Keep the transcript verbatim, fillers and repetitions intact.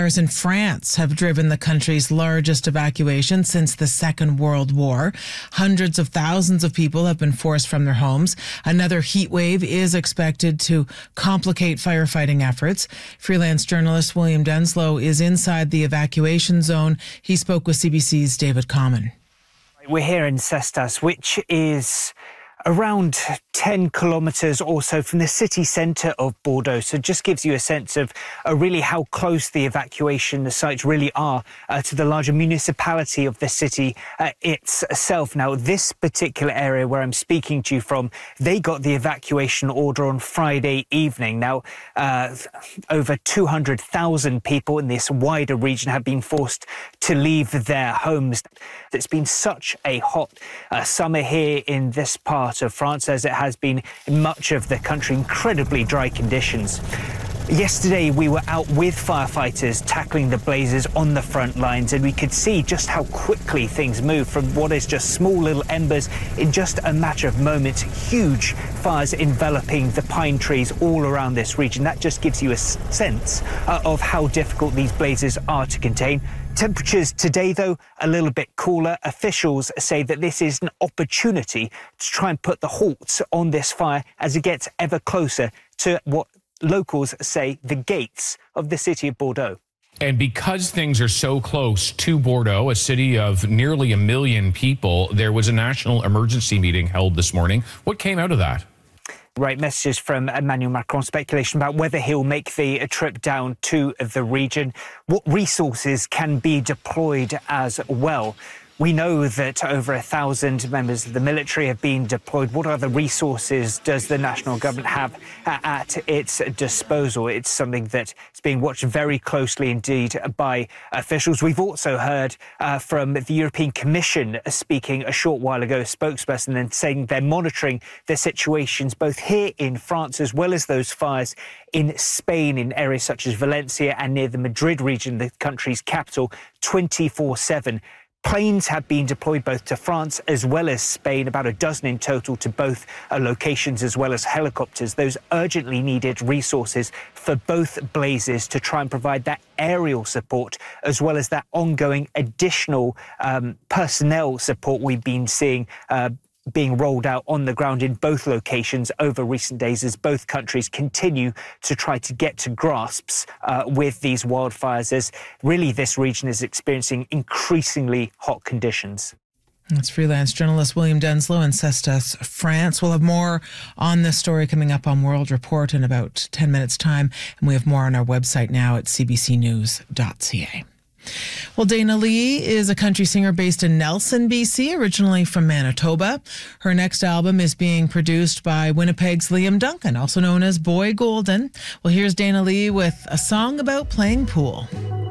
Fires in France have driven the country's largest evacuation since the Second World War. Hundreds of thousands of people have been forced from their homes. Another heat wave is expected to complicate firefighting efforts. Freelance journalist William Denslow is inside the evacuation zone. He spoke with C B C's David Common. We're here in Cestas, which is around ten kilometres or so from the city centre of Bordeaux. So it just gives you a sense of uh, really how close the evacuation sites really are uh, to the larger municipality of the city uh, itself. Now, this particular area where I'm speaking to you from, they got the evacuation order on Friday evening. Now, uh, over two hundred thousand people in this wider region have been forced to leave their homes. It's been such a hot uh, summer here in this part of France, as it has been in much of the country. Incredibly dry conditions. Yesterday, we were out with firefighters tackling the blazes on the front lines, and we could see just how quickly things move from what is just small little embers in just a matter of moments. Huge fires enveloping the pine trees all around this region. That just gives you a sense uh, of how difficult these blazes are to contain. Temperatures today, though, a little bit cooler. Officials say that this is an opportunity to try and put the halt on this fire as it gets ever closer to what locals say the gates of the city of Bordeaux. And because things are so close to Bordeaux, a city of nearly a million people, there was a national emergency meeting held this morning. What came out of that? Right, messages from Emmanuel Macron, speculation about whether he'll make the trip down to the region, what resources can be deployed as well. We know that over a thousand members of the military have been deployed. What other resources does the national government have at its disposal? It's something that is being watched very closely indeed by officials. We've also heard uh, from the European Commission speaking a short while ago, a spokesperson, then saying they're monitoring the situations both here in France as well as those fires in Spain, in areas such as Valencia and near the Madrid region, the country's capital, twenty-four seven. Planes have been deployed both to France as well as Spain, about a dozen in total to both uh, locations, as well as helicopters. Those urgently needed resources for both blazes to try and provide that aerial support, as well as that ongoing additional um, personnel support we've been seeing uh, being rolled out on the ground in both locations over recent days, as both countries continue to try to get to grasps uh, with these wildfires, as really this region is experiencing increasingly hot conditions. That's freelance journalist William Denslow in Cestas, France. We'll have more on this story coming up on World Report in about ten minutes' time, and we have more on our website now at c b c news dot c a. Well, Dana Lee is a country singer based in Nelson, B C, originally from Manitoba. Her next album is being produced by Winnipeg's Liam Duncan, also known as Boy Golden. Well, here's Dana Lee with a song about playing pool.